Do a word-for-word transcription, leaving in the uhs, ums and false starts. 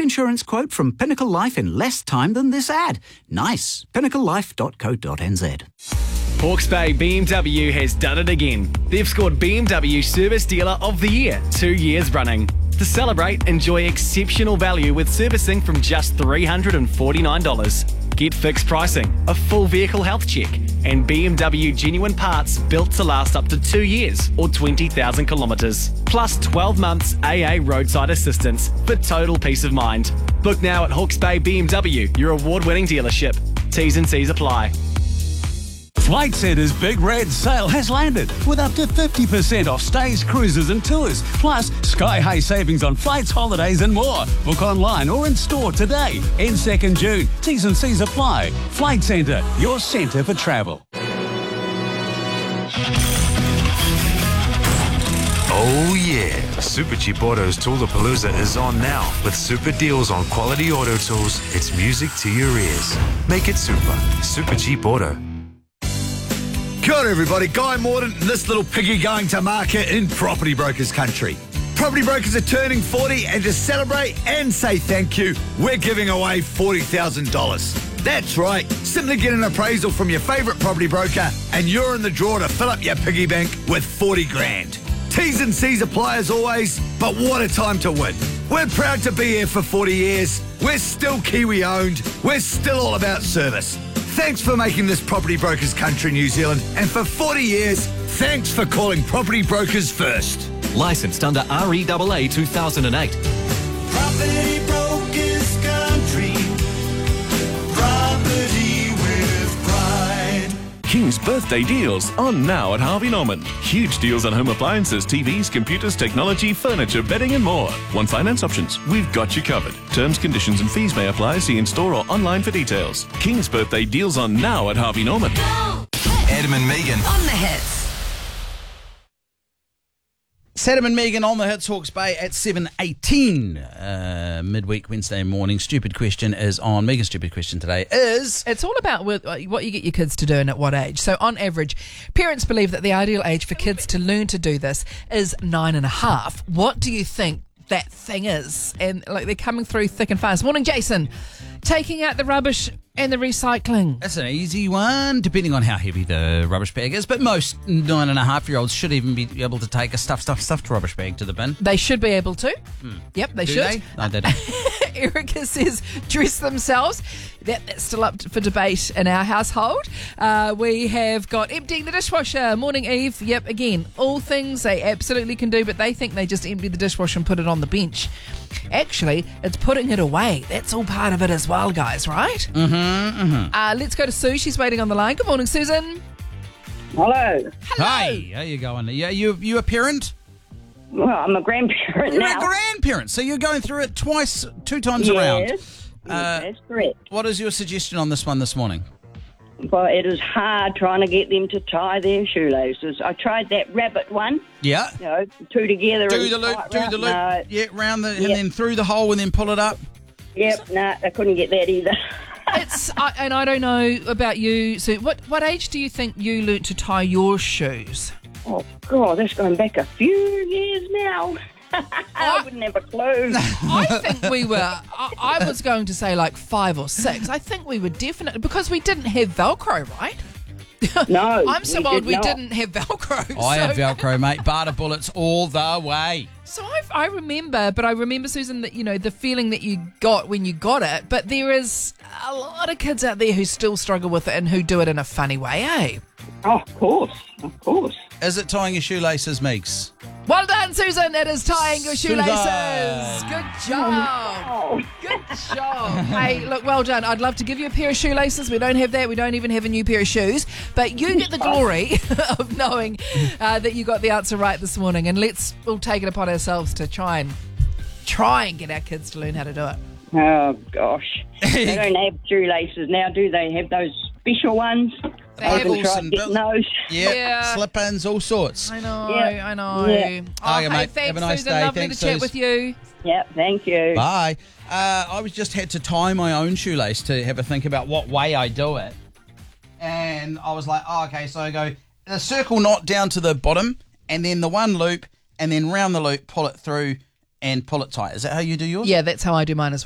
insurance quote from Pinnacle Life in less time than this ad. Nice. pinnacle life dot co dot n z. Hawke's Bay B M W has done it again. They've scored B M W Service Dealer of the Year two years running. To celebrate, enjoy exceptional value with servicing from just three hundred forty-nine dollars. Get fixed pricing, a full vehicle health check, and B M W genuine parts built to last up to two years or twenty thousand kilometres. Plus twelve months A A roadside assistance for total peace of mind. Book now at Hawke's Bay B M W, your award-winning dealership. T's and C's apply. Flight Centre's Big Red Sale has landed with up to fifty percent off stays, cruises and tours. Plus, sky-high savings on flights, holidays and more. Book online or in store today. Ends second June. T's and C's apply. Flight Centre, your centre for travel. Oh yeah, Super Cheap Auto's Toolapalooza is on now with super deals on quality auto tools. It's music to your ears. Make it super. Super Cheap Auto. Kia ora everybody, Guy Morden, this little piggy going to market in Property Brokers country. Property Brokers are turning forty, and to celebrate and say thank you, we're giving away forty thousand dollars. That's right, simply get an appraisal from your favourite property broker and you're in the draw to fill up your piggy bank with forty grand. T's and C's apply as always, but what a time to win. We're proud to be here for forty years. We're still Kiwi owned. We're still all about service. Thanks for making this Property Brokers country, New Zealand. And for forty years, thanks for calling Property Brokers first. Licensed under R E A A two thousand eight. Property Brokers country. Property with pride. King's birthday deals on now at Harvey Norman. Huge deals on home appliances, T Vs, computers, technology, furniture, bedding and more. One finance options. We've got you covered. Terms, conditions and fees may apply. See in store or online for details. King's birthday deals on now at Harvey Norman. Adam and Megan. On the hits. Adam and Megan on the hits, Hawke's Bay at seven eighteen uh, midweek Wednesday morning. Stupid question is on. Megan's stupid question today is... It's all about what you get your kids to do and at what age. So on average, parents believe that the ideal age for kids to learn to do this is nine and a half. What do you think that thing is? And like they're coming through thick and fast. Morning, Jason. Taking out the rubbish and the recycling. That's an easy one, depending on how heavy the rubbish bag is. But most nine and a half year olds should even be able to take a stuff, stuff, stuffed rubbish bag to the bin. They should be able to. Hmm. Yep, they Do should. They? No, they don't. Erica says dress themselves. That, that's still up for debate in our household. Uh, we have got emptying the dishwasher. Morning, Eve. Yep, again, all things they absolutely can do, but they think they just empty the dishwasher and put it on the bench. Actually, it's putting it away. That's all part of it as well, guys, right? Mm-hmm, mm-hmm. Uh, let's go to Sue. She's waiting on the line. Good morning, Susan. Hello. Hello. Hey, how you going? Yeah, you you a parent? Well, I'm a grandparent You're now. a grandparent, so you're going through it twice, two times yes. around. Yes, Uh, that's correct. What is your suggestion on this one this morning? Well, it is hard trying to get them to tie their shoelaces. I tried that rabbit one. Yeah. You know, two together. Do and the loop, tight do round. the loop. No. Yeah, round the, and Yep. then through the hole and then pull it up. Yep, no, I couldn't get that either. It's I, and I don't know about you. So, what what age do you think you learnt to tie your shoes? Oh, God, that's going back a few years now. I wouldn't have a clue. I think we were. I, I was going to say like five or six. I think we were definitely because we didn't have Velcro, right? No, I'm so we old. did We not. didn't have Velcro. I so. have Velcro, mate. Barter bullets all the way. So I, I remember, but I remember, Susan, that you know the feeling that you got when you got it. But there is a lot of kids out there who still struggle with it and who do it in a funny way, eh? Oh, of course, of course. Is it tying your shoelaces, Meeks? Well done, Susan. It is tying your Susan. shoelaces. Good job. Good job. Hey, look, well done. I'd love to give you a pair of shoelaces. We don't have that. We don't even have a new pair of shoes. But you get the glory of knowing uh, that you got the answer right this morning. And let's all take it upon ourselves to try and try and get our kids to learn how to do it. Oh, gosh. They don't have shoelaces now, do they? Have those special ones? They I have haven't tried Wilson, getting Bill- those. Yep. Yeah. Slip-ins, all sorts. I know, Yep. I know. Yeah. Oh, Okay, hey, mate. thanks, Have a nice Susan. day. Lovely Thanks, to chat Sus. with you. Yep, thank you. Bye. Uh, I was just had to tie my own shoelace to have a think about what way I do it. And I was like, oh, okay, so I go the circle knot down to the bottom and then the one loop and then round the loop, pull it through and pull it tight. Is that how you do yours? Yeah, that's how I do mine as well.